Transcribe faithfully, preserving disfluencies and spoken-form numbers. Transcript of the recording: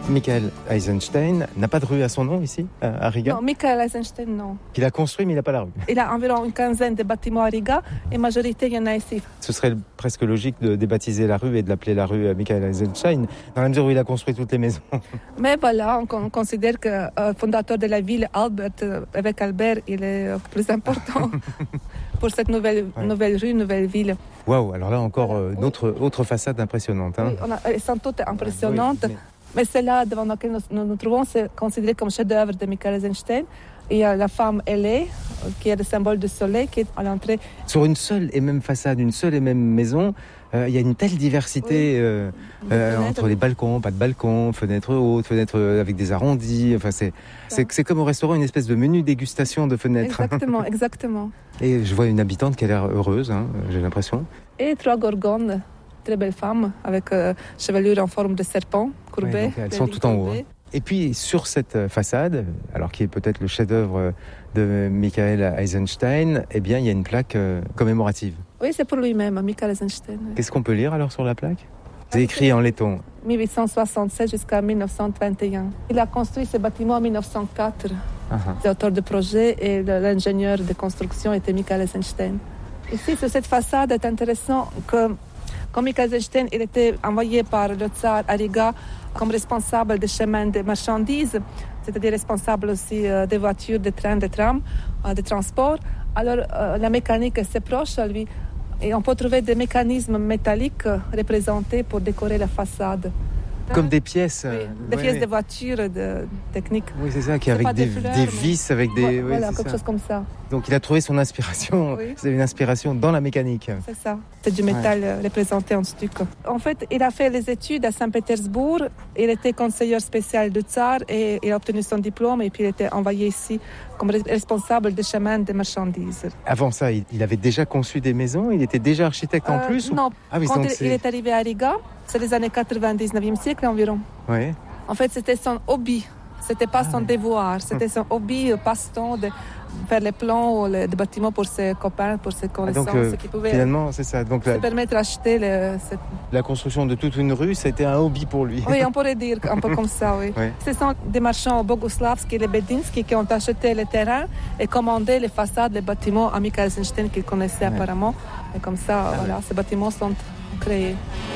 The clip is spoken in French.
Michael Eisenstein n'a pas de rue à son nom ici, à Riga? Non, Michael Eisenstein, non. Il a construit, mais il n'a pas la rue. Il a environ une quinzaine de bâtiments à Riga et majorité, il y en a ici. Ce serait presque logique de débaptiser la rue et de l'appeler la rue Michael Eisenstein, dans la mesure où il a construit toutes les maisons. Mais voilà, on, on considère que le euh, fondateur de la ville, Albert, euh, avec Albert, il est euh, plus important pour cette nouvelle, ouais. nouvelle rue, nouvelle ville. Waouh, alors là encore, euh, une autre, autre façade impressionnante. Hein. Oui, on a, elles sont toutes impressionnantes. Oui, mais... mais celle-là, devant laquelle nous, nous nous trouvons, c'est considéré comme chef-d'œuvre de Michael Eisenstein. Il y a la femme ailée, qui est le symbole du soleil, qui est à l'entrée. Sur une seule et même façade, une seule et même maison, euh, il y a une telle diversité oui. euh, euh, entre les balcons, pas de balcons, fenêtres hautes, fenêtres avec des arrondis. Enfin, c'est, c'est, c'est comme au restaurant, une espèce de menu dégustation de fenêtres. Exactement, exactement. Et je vois une habitante qui a l'air heureuse, hein, j'ai l'impression. Et trois gorgones, très belles femmes, avec euh, chevelure en forme de serpent, courbée. Ouais, elles sont tout en haut. Hein. Et puis sur cette façade, alors qui est peut-être le chef-d'œuvre de Michael Eisenstein, eh bien il y a une plaque euh, commémorative. Oui, c'est pour lui-même, Michael Eisenstein. Oui. Qu'est-ce qu'on peut lire alors sur la plaque? C'est écrit en letton. mille huit cent soixante-sept jusqu'à mille neuf cent vingt et un. Il a construit ce bâtiment en mille neuf cent quatre. Uh-huh. L'auteur du projet et l'ingénieur de construction était Michael Eisenstein. Ici, sur cette façade, c'est intéressant que quand Michael Eisenstein il était envoyé par le tsar à Riga comme responsable des chemins de marchandises, c'est-à-dire responsable aussi euh, des voitures, des trains, des trams, euh, des transports. Alors euh, la mécanique est assez proche à lui et on peut trouver des mécanismes métalliques représentés pour décorer la façade. Comme des pièces. Oui, des oui, pièces oui. de voitures, de techniques. Oui, c'est ça, qui avec des, des, fleurs, des vis, mais... avec des... Voilà, oui, quelque ça. chose comme ça. Donc il a trouvé son inspiration, oui. Vous avez une inspiration dans la mécanique. C'est ça, c'est du métal ouais. représenté en stuc. En fait, il a fait les études à Saint-Pétersbourg, il était conseiller spécial du tsar et il a obtenu son diplôme et puis il était envoyé ici comme responsable des chemins de marchandises. Avant ça, il avait déjà conçu des maisons? Il était déjà architecte en euh, plus? Non, ou... ah, oui, quand donc il, c'est... il est arrivé à Riga, c'est les années quatre-vingt-dix-neuvième siècle environ. Oui. En fait, c'était son hobby. C'était pas ah, son devoir. C'était son hobby, passe-temps de faire les plans les, des bâtiments pour ses copains, pour ses connaissances. Ah, donc, euh, qui pouvaient finalement, c'est ça. Donc, se la... permettre d'acheter le, cette... la construction de toute une rue, c'était un hobby pour lui. Oui, on pourrait dire un peu comme ça, oui. oui. Ce sont des marchands Boguslavski et les Bedinsky qui ont acheté les terrains et commandé les façades, les bâtiments à Michael Eisenstein qu'ils connaissaient oui. apparemment. Et comme ça, ah, voilà, oui. ces bâtiments sont créés.